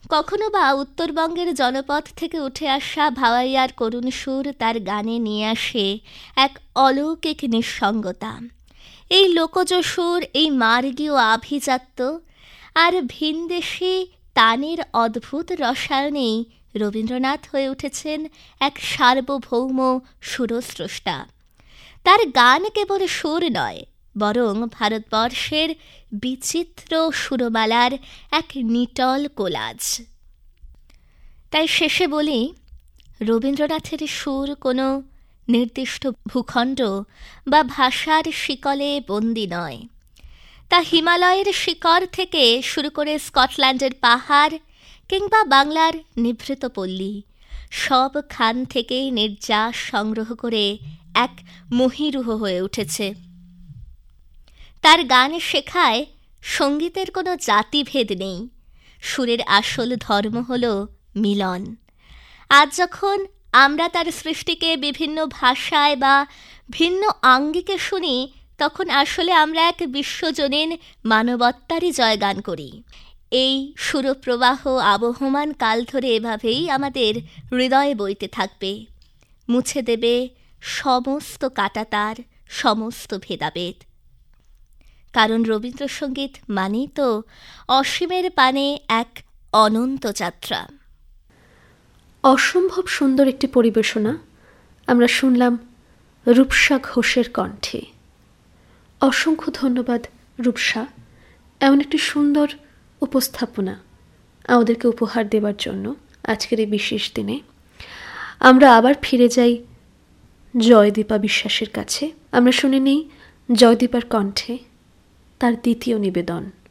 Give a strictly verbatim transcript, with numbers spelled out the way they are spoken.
কখনো বা উত্তরবঙ্গের জনপদ থেকে উঠে আসা ভাওয়াইয়ার করুণ সুর তার গানে নিয়ে আসে এক অলৌকিক নিঃসঙ্গতা। এই লোকজ সুর, এই মার্গীয় আভিজাত্য আর ভিনদেশি তানের অদ্ভুত রসায়নেই রবীন্দ্রনাথ হয়ে উঠেছেন এক সার্বভৌম সুরস্রষ্টা। তার গান কেবল সুর নয়, বরং ভারতবর্ষের বিচিত্র সুরমালার এক নিটল কোলাজ। তাই শেষে বলি, রবীন্দ্রনাথের সুর কোনো নির্দিষ্ট ভূখণ্ড বা ভাষার শিকলে বন্দী নয়। তা হিমালয়ের শিকড় থেকে শুরু করে স্কটল্যান্ডের পাহাড় কিংবা বাংলার নিভৃত পল্লী, সব খান থেকেই নির্যাস সংগ্রহ করে এক মহীরুহ হয়ে উঠেছে। তার গান শেখায় সঙ্গীতের কোনো জাতিভেদ নেই, সুরের আসল ধর্ম হল মিলন। আজ যখন আমরা তার সৃষ্টিকে বিভিন্ন ভাষায় বা ভিন্ন আঙ্গিকে শুনি, তখন আসলে আমরা এক বিশ্বজনীন মানবত্বারই জয়গান করি। এই সুরপ্রবাহ আবহমান কাল ধরে এভাবেই আমাদের হৃদয়ে বইতে থাকবে, মুছে দেবে সমস্ত কাঁটাতার, সমস্ত ভেদাভেদ। কারণ রবীন্দ্রসঙ্গীত মানেই তো অসীমের পানে এক অনন্ত যাত্রা। অসম্ভব সুন্দর একটি পরিবেশনা আমরা শুনলাম রূপসা ঘোষের কণ্ঠে। অসংখ্য ধন্যবাদ রূপসা, এমন একটি সুন্দর উপস্থাপনা আমাদেরকে উপহার দেওয়ার জন্য আজকের এই বিশেষ দিনে। আমরা আবার ফিরে যাই জয়দীপা বিশ্বাসের কাছে। আমরা শুনে নিই জয়দীপার কণ্ঠে তার দ্বিতীয় নিবেদন।